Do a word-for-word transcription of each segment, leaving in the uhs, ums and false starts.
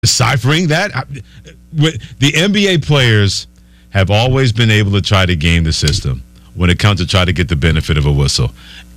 deciphering that. The N B A players have always been able to try to game the system when it comes to try to get the benefit of a whistle.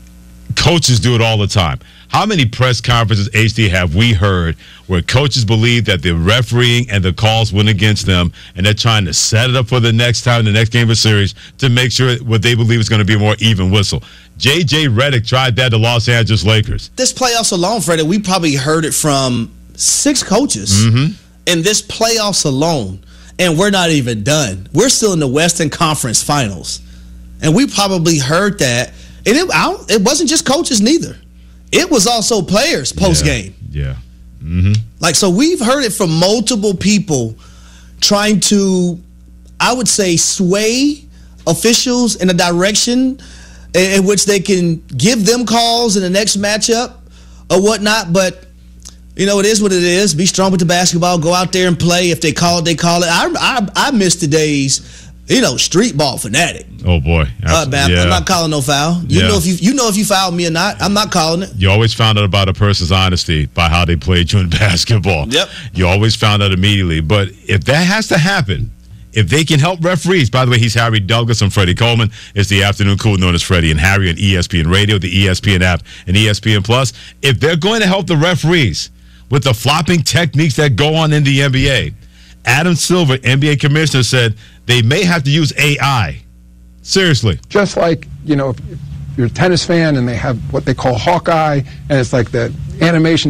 Coaches do it all the time. How many press conferences, H D, have we heard where coaches believe that the refereeing and the calls went against them, and they're trying to set it up for the next time, the next game of series, to make sure what they believe is going to be a more even whistle? J J Redick tried that to Los Angeles Lakers. This playoffs alone, Freddie, we probably heard it from six coaches mm-hmm. in this playoffs alone, and we're not even done. We're still in the Western Conference Finals, and we probably heard that. And it, I don't, it wasn't just coaches neither. It was also players post-game. Yeah. yeah. Mm-hmm. Like, so we've heard it from multiple people trying to, I would say, sway officials in a direction in, in which they can give them calls in the next matchup or whatnot. But, you know, it is what it is. Be strong with the basketball. Go out there and play. If they call it, they call it. I, I, I miss the days, you know, street ball fanatic. Oh boy! Uh, man, yeah. I'm not calling no foul. You yeah. know if you you know if you fouled me or not. I'm not calling it. You always found out about a person's honesty by how they played you in basketball. Yep. You always found out immediately. But if that has to happen, if they can help referees. By the way, he's Harry Douglas. I'm Freddie Coleman. It's the Afternoon Cool, known as Freddie and Harry on E S P N Radio, the E S P N app, and E S P N Plus. If they're going to help the referees with the flopping techniques that go on in the N B A, Adam Silver, N B A commissioner, said they may have to use A I. Seriously. Just like, you know, if you're a tennis fan and they have what they call Hawkeye, and it's like the animation,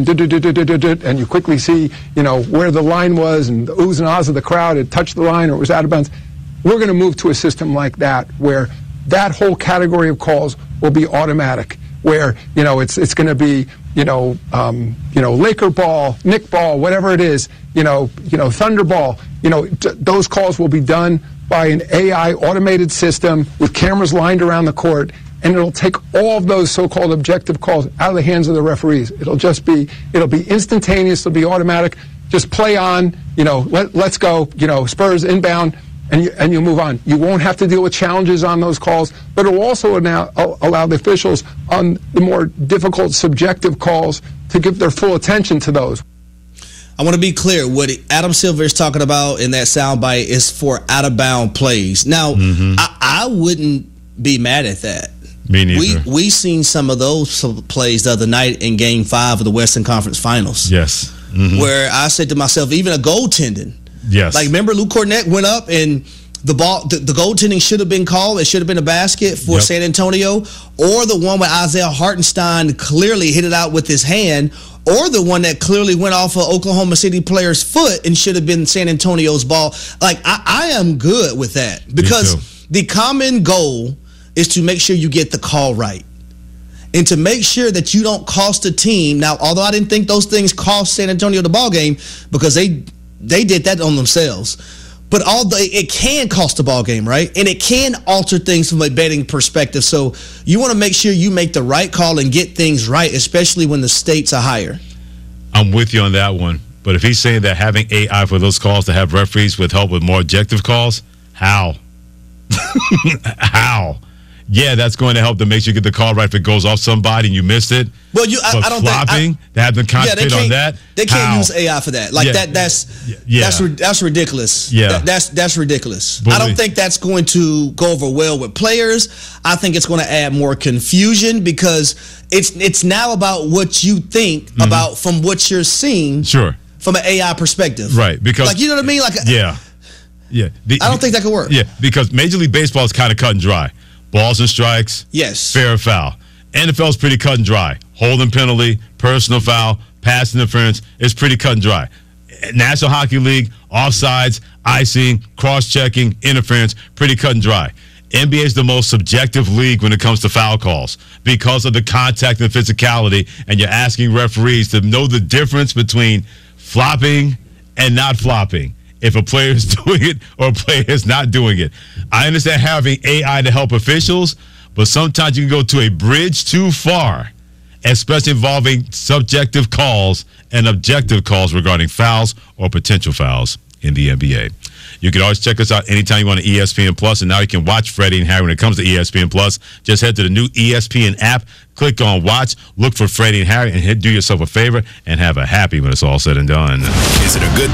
and you quickly see, you know, where the line was and the oohs and ahs of the crowd, it touched the line or it was out of bounds. We're going to move to a system like that where that whole category of calls will be automatic, where, you know, it's it's going to be, you know, um, you know, Laker ball, Nick ball, whatever it is, you know, you know, Thunder ball, you know, t- those calls will be done by an A I automated system with cameras lined around the court, and it'll take all of those so-called objective calls out of the hands of the referees. It'll just be, it'll be instantaneous, it'll be automatic. Just play on, you know, let, let's go, you know, Spurs inbound, and you, and you move on. You won't have to deal with challenges on those calls, but it will also now allow the officials on the more difficult subjective calls to give their full attention to those. I want to be clear. What Adam Silver is talking about in that soundbite is for out-of-bound plays. Now, mm-hmm. I, I wouldn't be mad at that. Me neither. We we seen some of those plays the other night in Game Five of the Western Conference Finals. Yes. Mm-hmm. Where I said to myself, even a goaltending. Yes. Like, remember, Luke Kornet went up and the ball, the, the goaltending should have been called. It should have been a basket for yep. San Antonio, or the one where Isaiah Hartenstein clearly hit it out with his hand, or the one that clearly went off of Oklahoma City player's foot and should have been San Antonio's ball. Like, I, I am good with that, because the common goal is to make sure you get the call right and to make sure that you don't cost a team. Now, although I didn't think those things cost San Antonio the ball game, because they they did that on themselves. But although it can cost a ball game, right? And it can alter things from a betting perspective. So you want to make sure you make the right call and get things right, especially when the stakes are higher. I'm with you on that one. But if he's saying that having A I for those calls to have referees with help with more objective calls, how? How? Yeah, that's going to help to make sure you get the call right if it goes off somebody and you missed it. Well, you, I, I don't flopping, think they have to concentrate yeah, on that. They can't How? use A I for that. Like yeah. that. That's yeah. that's that's ridiculous. Yeah, that, that's that's ridiculous. Bully. I don't think that's going to go over well with players. I think it's going to add more confusion, because it's it's now about what you think mm-hmm. about from what you're seeing. Sure. From an A I perspective, right? Because, like, you know what I mean? Like, yeah, yeah. The, I don't think that could work. Yeah, because Major League Baseball is kind of cut and dry. Balls and strikes, yes, fair or foul. N F L is pretty cut and dry. Holding penalty, personal foul, pass interference is pretty cut and dry. National Hockey League, offsides, icing, cross-checking, interference, pretty cut and dry. N B A is the most subjective league when it comes to foul calls because of the contact and physicality, and you're asking referees to know the difference between flopping and not flopping. If a player is doing it or a player is not doing it. I understand having A I to help officials, but sometimes you can go to a bridge too far, especially involving subjective calls and objective calls regarding fouls or potential fouls in the N B A. You can always check us out anytime you want on E S P N Plus, and now you can watch Freddie and Harry when it comes to E S P N Plus. Just head to the new E S P N app, click on Watch, look for Freddie and Harry, and hit, do yourself a favor and have a happy when it's all said and done. Is it a good